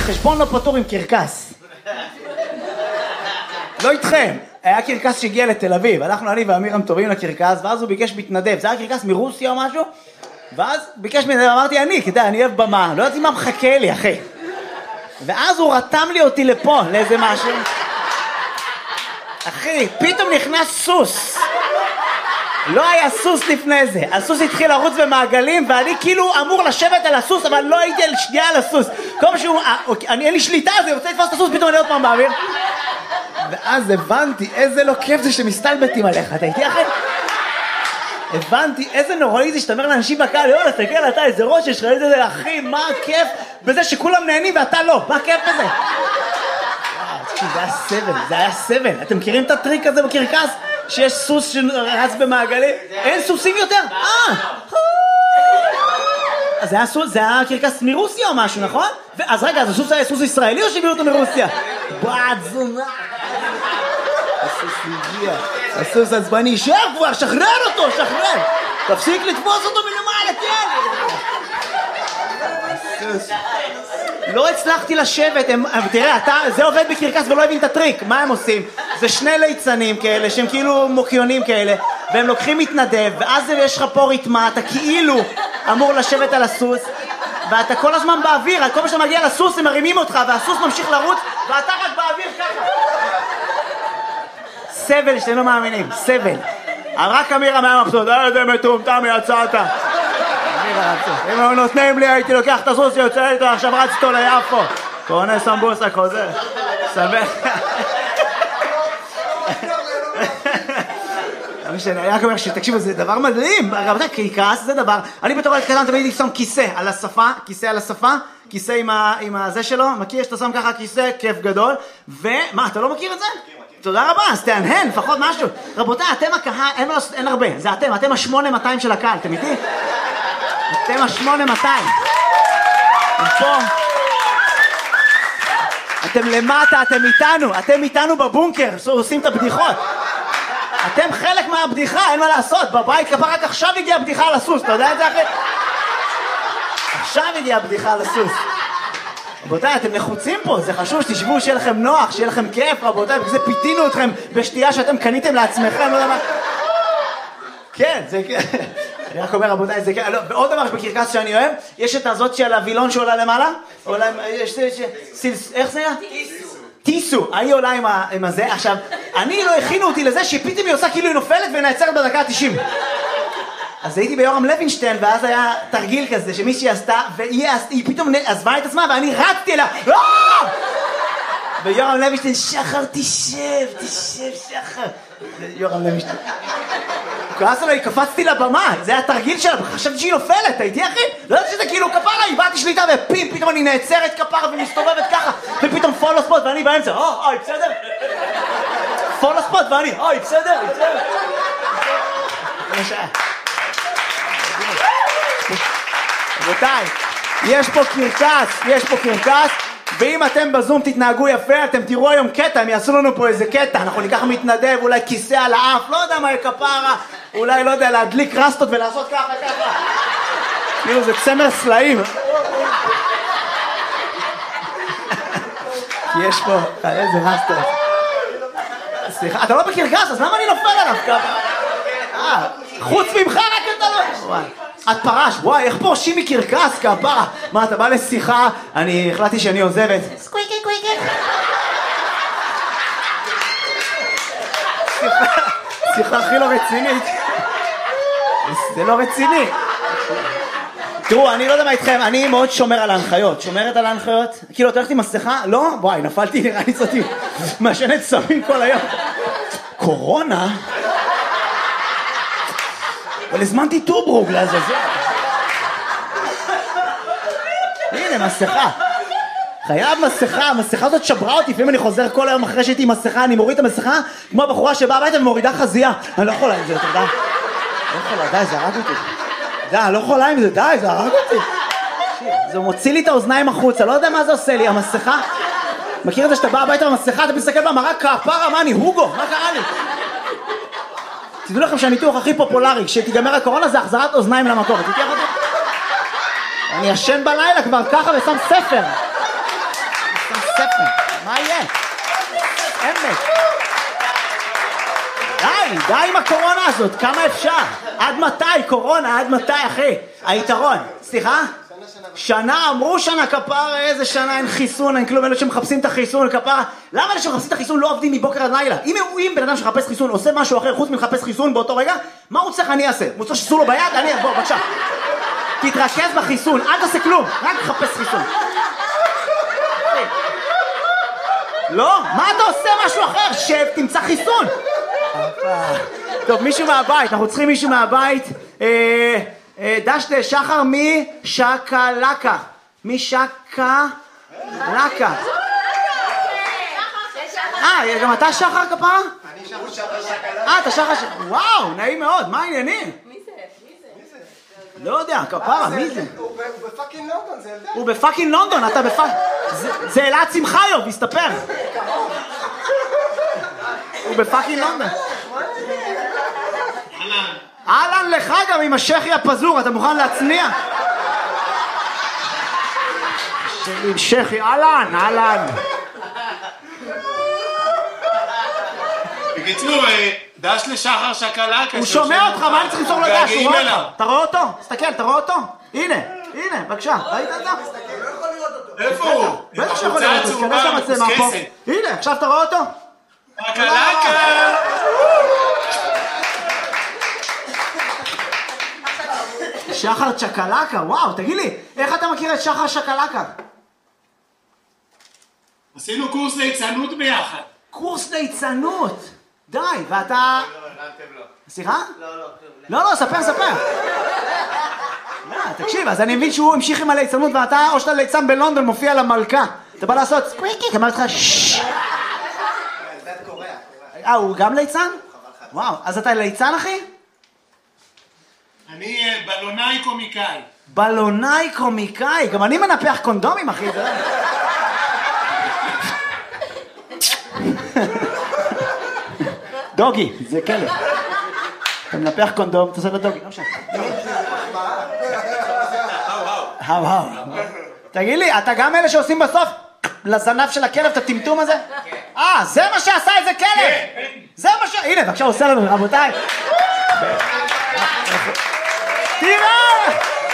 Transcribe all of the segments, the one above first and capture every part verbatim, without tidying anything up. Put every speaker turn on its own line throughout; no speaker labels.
חשבון לא פתור עם קרקס. לא איתכם. היה קרקס שהגיע לתל אביב, הלכנו אני ואמירם טובים לקרקס, ואז הוא ביקש מתנדב, זה היה קרקס מרוסיה או משהו, ואז ביקש מתנדב, אמרתי אני, כדאי, אני אוהב במה, לא יודעת מה מחכה לי, אחי. ואז הוא רתם לי אותי לפה, לאיזה משהו. אחי, פתאום נכנס סוס. לא היה סוס לפני זה, הסוס התחיל לרוץ במעגלים, ואני כאילו אמור לשבת על הסוס, אבל לא הייתי על שנייה על הסוס. כל שהוא, אני, אין לי שליטה, אז אני רוצה לתפוס את הסוס, פתאום אני עוד פעם באוויר. ואז הבנתי איזה לא כיף זה שמסתלבטים עליך, אתה איתי אחרי? הבנתי איזה נוראי זה שאתה אומר לאנשים בקהל, יאללה, תקל, אתה איזה ראש, יש לך איזה, אחי, מה הכיף בזה שכולם נהנים ואתה לא, מה הכיף בזה? זה היה סבל, זה היה סבל. אתם מכירים את הטריק הזה בקרקס? שיש סוס שרץ במעגלים? אין סוסים יותר? אה! אז זה היה סוס, זה היה קרקס מרוסיה או משהו, נכון? אז רגע, אז הסוס היה סוס ישראלי או שהביאו אותו מרוסיה? בעד זונה! הסוס הגיע, הסוס עצבני, שב כבר, שחרר אותו, שחרר! תפסיק לתפוס אותו מלמעלה, כן! הסוס... לא הצלחתי לשבת, הם, תראה, אתה, זה עובד בקרקס ולא הבין את הטריק, מה הם עושים? זה שני ליצנים כאלה, שהם כאילו מוקיונים כאלה, והם לוקחים מתנדב, ואז יש לך פה ריתמה, אתה כאילו אמור לשבת על הסוס, ואתה כל הזמן באוויר, כל מה שאתה מגיע לסוס הם מרימים אותך, והסוס ממשיך לרוץ, ואתה רק באוויר ככה. סבל שאתם לא מאמינים, סבל. רק אמירה מהמחסוד, איזה מטומטם יצאת. אם הם נותנים לי הייתי לוקח את הסוס שיוצא איתו, עכשיו רצתו ליפו. קונה סמבוסה חוזר. סבך. אני רק אומר שתקשיבו, זה דבר מדהים. רבותיי, קרקס זה דבר. אני בתור ילד קטן תמיד שם כיסא על השפה, כיסא על השפה, כיסא עם הזה שלו. מכיר שאתה שם ככה כיסא, כיף גדול. ומה, אתה לא מכיר את זה? תודה רבה, אז תענהן, לפחות משהו. רבותיי, אתם הקהל, אין הרבה, זה אתם, אתם השמונה מאתיים של הקהל, אתם איתי? אתם השמונה מאתיים. פה. אתם למטה, אתם איתנו, אתם איתנו בבונקר, עושים את הבדיחות. אתם חלק מהבדיחה, אין מה לעשות, בבית כפה רק עכשיו הגיעה בדיחה על הסוס, אתה יודע את זה אחרי? עכשיו הגיעה בדיחה על הסוס. רבותיי, אתם לחוצים פה, זה חשוב שתשבו, שיהיה לכם נוח, שיהיה לכם כיף, רבותיי, בגלל זה פיתינו אתכם בשתייה שאתם קניתם לעצמכם, לא יודע מה... כן, זה... אני רק אומר, רבותיי, זה כן, ועוד דבר בקרקס שאני אוהב, יש את הזאת של הווילון שעולה למעלה, עולה, יש... איך זה היה? טיסו. טיסו, אני עולה עם הזה, עכשיו, אני לא הכינו אותי לזה שפתאום היא עושה כאילו היא נופלת ונעצרת בדקה ה-תשעים. אז הייתי ביורם לוינשטיין, ואז היה תרגיל כזה שמישהי עשתה, והיא פתאום עזבה את עצמה, ואני רצתי אליה, ויורם לוינשטיין, שחר, תשב, תשב, שחר. יורם לוינשטיין. כעס עליי, קפצתי לבמה, זה היה תרגיל שלה, חשבתי שהיא נופלת, הייתי אחי? לא יודעת שזה כאילו כפרה, איבדתי שליטה, ופים, פתאום אני נעצרת כפרה ומסתובבת ככה, ופתאום פולו ספוט, ואני באמצע, אוי, אוי, בסדר? פולו ספוט, ואני, אוי, בסדר, בסדר? רבותיי, יש פה קרקס, יש פה קרקס, ואם אתם בזום תתנהגו יפה, אתם תראו היום קטע, הם יעשו לנו פה איזה קטע, אנחנו ניקח מתנדב, אולי כיסא על האף, לא יודע מה כפרה, אולי לא יודע, להדליק רסטות ולעשות ככה ככה. כאילו זה צמר סלעים. כי יש פה, איזה רסטות. סליחה, אתה לא בקרקס, אז למה אני נופל עליו ככה? אה, חוץ ממך רק אתה לא... את פרש, וואי, איך פורשים מקרקס, כפרה? מה, אתה בא לשיחה? אני החלטתי שאני עוזבת. סקוויקי, קוויקי. שיחה הכי לא רצינית. זה לא רציני. תראו, אני לא יודע מה איתכם, אני מאוד שומר על ההנחיות. שומרת על ההנחיות? כאילו, אתה הולכת עם מסכה? לא? וואי, נפלתי, נראה לי זאתי. מעשנת סמים כל היום. קורונה? אבל הזמנתי טוברוק לעזאזל. הנה, מסכה. חייב מסכה, המסכה הזאת שברה אותי, לפעמים אני חוזר כל היום אחרי שהייתי עם מסכה, אני מוריד את המסכה, כמו הבחורה שבאה הביתה ומורידה חזייה. אני לא יכולה עם זה, אתה יודע? לא יכולה, די, זה הרג אותי. די, אני לא יכולה עם זה, די, זה הרג אותי. זה מוציא לי את האוזניים החוצה, לא יודע מה זה עושה לי, המסכה. מכיר את זה שאתה בא הביתה במסכה, אתה מסתכל במראה, כפרה, מה אני, הוגו, מה קרה לי? תדעו לכם שהניתוח הכי פופולרי, כשתיגמר הקורונה זה החזרת אוזניים למקור. תתייח אותי? אני ישן בלילה כבר ככה ושם ספר. ספר, מה יהיה? אמת. די, די עם הקורונה הזאת, כמה אפשר? עד מתי, קורונה, עד מתי, אחי? היתרון, סליחה? שנה, אמרו שנה כפרה, איזה שנה, אין חיסון, אין כלום, אלה שמחפשים את החיסון, כפרה. למה אלה שמחפשים את החיסון לא עובדים מבוקר עד לילה? אם אם בן אדם שמחפש חיסון עושה משהו אחר חוץ מלחפש חיסון באותו רגע, מה הוא צריך אני אעשה? הוא צריך שתעשו לו ביד? אני, בוא, בבקשה. תתרכז בחיסון, אל תעשה כלום, רק תחפש חיסון. לא, מה אתה עושה משהו אחר? שב, תמצא חיסון. טוב, מישהו מהבית, אנחנו צריכים מישהו מהבית. דשדה, שחר משקלקה. משקלקה. אה, גם אתה שחר כפרה?
אני שחר שקלקה.
אה, אתה שחר שקלקה. וואו, נעים מאוד, מה העניינים?
מי זה? מי זה?
לא יודע, כפרה, מי זה?
הוא בפאקינג לונדון, זה ילדה.
הוא בפאקינג לונדון, אתה בפאקינג... זה אלעד שמחיוב, הסתפר. הוא בפאקינג לונדון. אהלן לך גם עם השכי הפזור, אתה מוכן להצניע? עם שכי, אהלן, אהלן.
בקיצור, דש לשחר שקלקה.
הוא שומע אותך, מה אני צריך למסור לו דש? הוא רואה אותך. אתה רואה אותו? תסתכל, אתה רואה אותו? הנה, הנה, בבקשה, ראית את זה?
לא יכול לראות אותו.
איפה הוא?
בטח שיכול לראות אותו, תסתכל למצלמה פה. הנה, עכשיו אתה רואה אותו?
שקלקה!
שחר צ'קלקה, וואו, תגיד לי, איך אתה מכיר את שחר שקלקה?
עשינו קורס ליצנות ביחד.
קורס ליצנות, די, ואתה... סליחה?
לא, לא.
לא, לא, ספר, ספר. לא, תקשיב, אז אני מבין שהוא המשיך עם הליצנות ואתה, או שאתה ליצן בלונדון, מופיע למלכה. אתה בא לעשות סקוויקי, אמר לך ששש.
זה קוריאה.
אה, הוא גם ליצן? וואו, אז אתה ליצן, אחי?
אני בלונאי קומיקאי.
בלונאי קומיקאי, גם אני מנפח קונדומים, אחי. דוגי, זה כלב. אתה מנפח קונדום, אתה עושה לו דוגי, לא משנה. וואו, וואו. תגיד לי, אתה גם אלה שעושים בסוף לזנב של הכלב את הטמטום הזה? אה, זה מה שעשה איזה כלב! זה מה ש... הנה, בבקשה, הוא עושה לנו, רבותיי. תראה!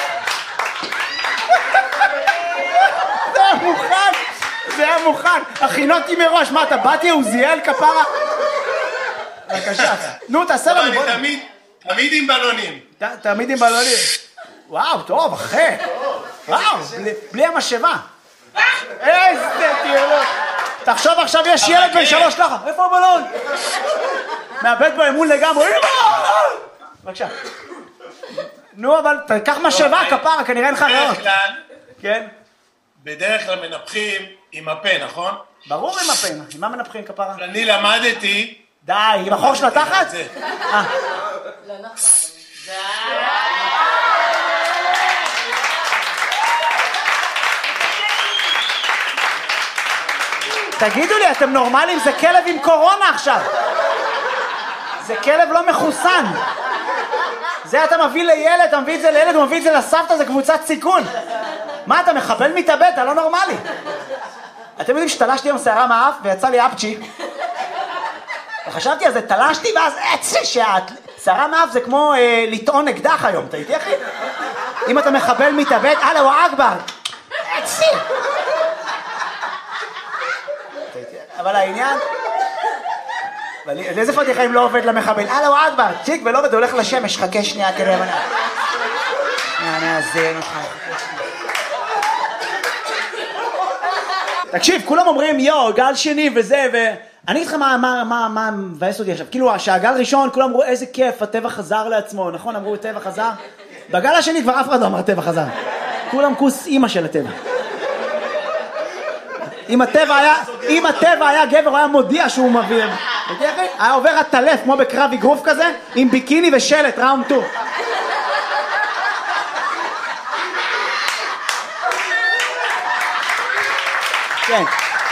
זה היה מוכן! זה היה מוכן! הכינותי מראש, מה אתה באתי, הוא זייל כפרה? בבקשה, נו תעשה לנו בוא.
אני תמיד, תמיד עם בלונים.
תמיד עם בלונים. וואו, טוב, אחי. וואו, בלי המשאבה. איזה טיולות. תחשוב עכשיו יש ילד בן שלוש ככה, איפה הבלון? מאבד באמון לגמרי. בבקשה. נו, אבל תקח משאבה, כפרה, כנראה אין לך רעות.
בדרך כלל,
כן?
בדרך כלל מנפחים עם הפה, נכון?
ברור עם הפה, עם מה מנפחים כפרה?
אני למדתי...
די, עם החור של התחת?
זה.
אה.
לא נכון.
תגידו לי, אתם נורמלים? זה כלב עם קורונה עכשיו. זה כלב לא מחוסן. זה אתה מביא לילד, אתה מביא את זה לילד, הוא מביא את זה לסבתא, זה קבוצת סיכון. מה, אתה מחבל מתאבד? אתה לא נורמלי. אתם יודעים שתלשתי עם שערה מהאף ויצא לי אפצ'י. וחשבתי על זה, תלשתי ואז אצלי שאת. שערה מהאף זה כמו אה, לטעון אקדח היום, אתה איתי אחי? אם אתה מחבל מתאבד, אללה הוא אכבר. אצלי. אבל העניין... איזה פתיחה אם לא עובד למחבל? אללה הוא אכבר, צ'יק ולא עובד, הולך לשמש, חכה שנייה כדי הבנה. אני אעזן אותך. תקשיב, כולם אומרים יו, גל שני וזה ו... אני אגיד לך מה, מה, מה, מה מבאס אותי עכשיו, כאילו שהגל ראשון כולם אמרו איזה כיף, הטבע חזר לעצמו, נכון? אמרו הטבע חזר? בגל השני כבר אף אחד לא אמר הטבע חזר, כולם כוס אימא של הטבע. אם הטבע היה, אם הטבע היה גבר, הוא היה מודיע שהוא מביא, היה עובר הטלף כמו בקרב אגרוף כזה, עם ביקיני ושלט, ראונד טו. כן.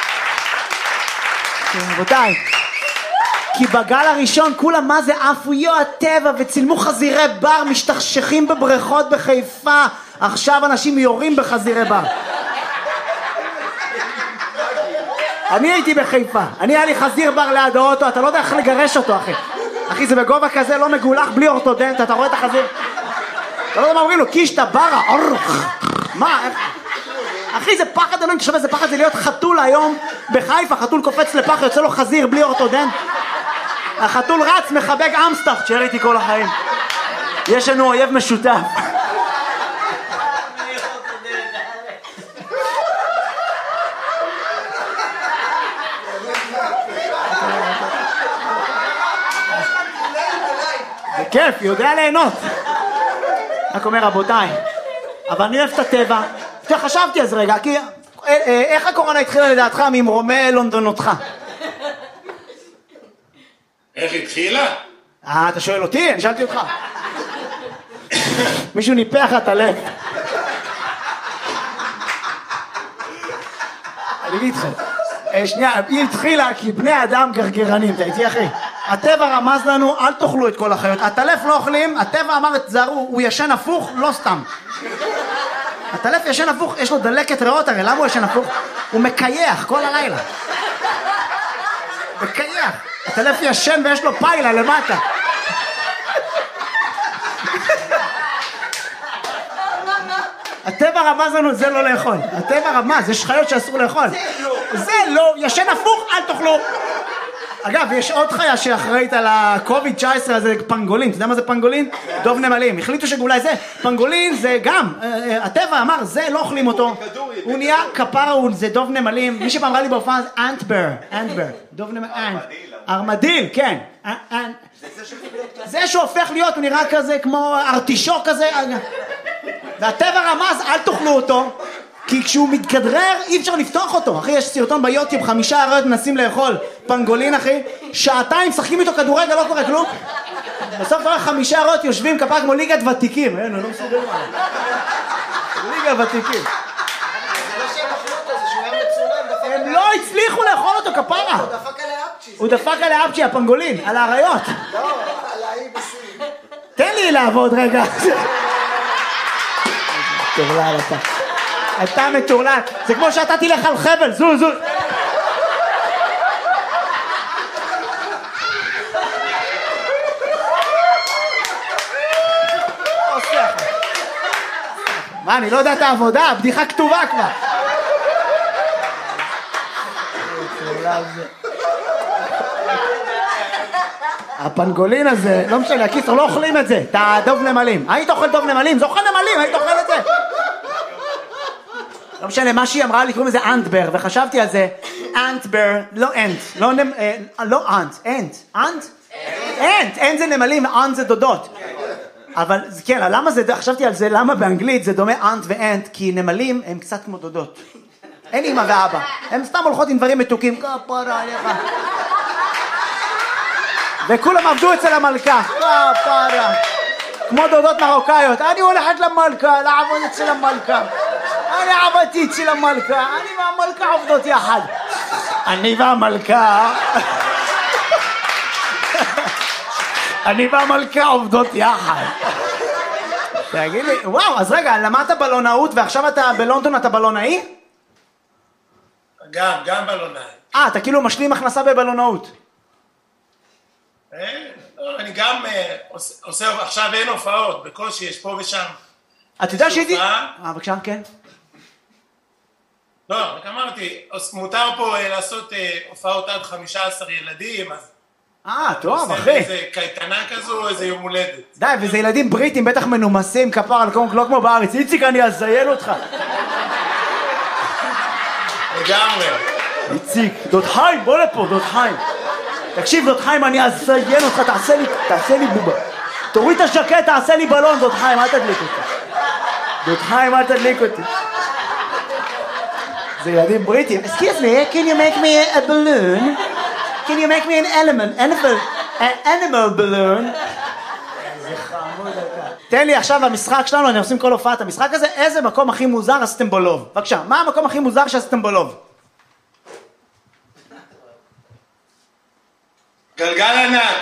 רבותיי, כי בגל הראשון כולם מה זה עפו יו הטבע וצילמו חזירי בר משתכשכים בבריכות בחיפה, עכשיו אנשים יורים בחזירי בר. אני הייתי בחיפה, אני היה לי חזיר בר ליד האוטו, אתה לא יודע איך לגרש אותו, אחי. אחי, זה בגובה כזה, לא מגולח, בלי אורתודנט, אתה רואה את החזיר? אתה לא יודע מה אומרים לו, קיש את הברה, מה, איך? אחי, זה פחד, אלוהים, תשמע, זה פחד, זה להיות חתול היום בחיפה, חתול קופץ לפח, יוצא לו חזיר בלי אורתודנט. החתול רץ, מחבק אמסטאפ, תשאר איתי כל החיים. יש לנו אויב משותף. זה כיף, יודע ליהנות. רק אומר, רבותיי, אבל אני אוהב את הטבע. חשבתי אז רגע, כי איך הקורונה התחילה לדעתך ממרומי לונדונותך?
איך התחילה?
אה, אתה שואל אותי? אני שאלתי אותך. מישהו ניפח את הלב. אני אגיד לך, שנייה, היא התחילה כי בני אדם גרגרנים, אתה איתי אחי? הטבע רמז לנו, אל תאכלו את כל החיות. הטלף לא אוכלים, הטבע אמר את זרו, הוא ישן הפוך, לא סתם. הטלף ישן הפוך, יש לו דלקת ריאות, הרי למה הוא ישן הפוך? הוא מקייח כל הלילה. מקייח. הטלף ישן ויש לו פיילה למטה. הטבע רמז לנו, זה לא לאכול. הטבע רמז, יש חיות שאסור לאכול. זה לא, ישן הפוך, אל תאכלו. אגב, יש עוד חיה שאחראית על ה-קוביד תשע עשרה הזה, פנגולין. אתה יודע מה זה פנגולין? דוב נמלים. החליטו שאולי זה, פנגולין זה גם, הטבע אמר, זה לא אוכלים אותו. הוא נהיה כפרה, זה דוב נמלים. מי שפעם ראה לי בהופעה זה אנטבר, אנטבר. דוב נמלים, ארמדיל, כן. זה שהופך להיות, הוא נראה כזה כמו ארטישוק כזה. והטבע רמז, אל תאכלו אותו. כי כשהוא מתכדרר אי אפשר לפתוח אותו. אחי, יש סרטון ביוטיוב, חמישה אריות מנסים לאכול פנגולין, אחי, שעתיים שחקים איתו כדורגל, לא קורה כלום. בסוף אתה רואה חמישה אריות יושבים כפרה כמו ליגת ותיקים. אין, אני לא מסוגל מה. ליגת ותיקים.
זה לא שהם אכלו אותו, זה שהוא היה מצולם.
הם לא הצליחו לאכול אותו כפרה.
הוא דפק עליה אפצ'י.
הוא דפק עליה אפצ'י, הפנגולין, על האריות.
לא, על האי בסין.
תן לי לעבוד רגע. טורלל אתה. אתה מטורלל. זה כמו שאתה תלך על חבל, זו, זו. מה, אני לא יודע את העבודה, הבדיחה כתובה כבר. הפנגולין הזה, לא משנה, הקיצר, לא אוכלים את זה, את הדוב נמלים. היית אוכל דוב נמלים? זה אוכל נמלים, היית אוכל את זה. לא משנה, מה שהיא אמרה לי, קוראים לזה אנטבר, וחשבתי על זה, אנטבר, לא אנט, לא נמ... לא אנט, אנט, אנט? אנט, אנט זה נמלים, אנט זה דודות. אבל כן, למה זה, חשבתי על זה, למה באנגלית זה דומה אנט ואנט, כי נמלים הם קצת כמו דודות. אין אמא ואבא, הם סתם הולכות עם דברים מתוקים, כפרה עליך. וכולם עבדו אצל המלכה, כפרה. כמו דודות מרוקאיות, אני הולכת למלכה, לעבוד אצל המלכה. אני עבדתי אצל המלכה, אני והמלכה עובדות יחד. אני והמלכה... אני והמלכה עובדות יחד. תגיד לי, וואו, אז רגע, למדת בלונאות ועכשיו אתה בלונדון, אתה בלונאי?
גם, גם בלונאי.
אה, אתה כאילו משלים הכנסה בבלונאות.
אני גם עושה, עכשיו אין הופעות, בקושי יש פה ושם.
אתה יודע שהייתי... אה, בבקשה, כן.
לא, רק אמרתי, מותר פה לעשות הופעות עד חמישה עשר ילדים, אז...
אה, טוב, אחי.
איזה קייטנה כזו, איזה יום הולדת.
די, וזה ילדים בריטים, בטח מנומסים, כפר על קום, לא כמו בארץ. איציק, אני אזיין אותך.
לגמרי.
איציק, דוד חיים, בוא לפה, דוד חיים. תקשיב, דוד חיים, אני אזיין אותך, תעשה לי, תעשה לי בובה. תוריד את השקט, תעשה לי בלון, דוד חיים, אל תדליק אותי. דוד חיים, אל תדליק אותי. זה ילדים בריטים. Excuse me, can you make me a balloon? Can you make me an element, animal, an animal balloon? איזה חמוד אתה. תן לי עכשיו המשחק שלנו, אני עושים כל הופעת המשחק הזה, איזה מקום הכי מוזר עשיתם בלוב? בבקשה, מה המקום הכי מוזר שעשיתם בלוב?
גלגל ענק.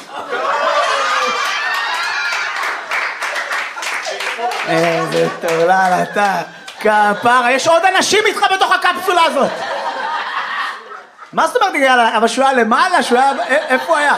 איזה טורלל אתה. כפרה, יש עוד אנשים איתך בתוך הקפסולה הזאת. מה זאת אומרת הגיע? אבל שהוא היה למעלה, שהוא היה... איפה הוא היה?